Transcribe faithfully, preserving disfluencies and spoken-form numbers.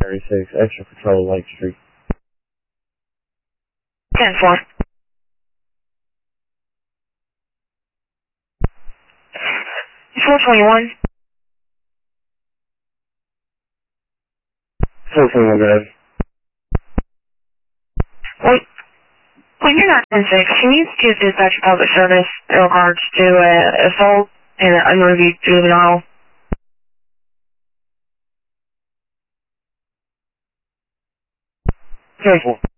thirty-six, Extra Patrol, Lake Street. ten four. four twenty-one. four twenty-one, Drive. Wait. When you're not ten six, can you give dispatch public service in regards to uh, assault and an unreviewed juvenile? ten four.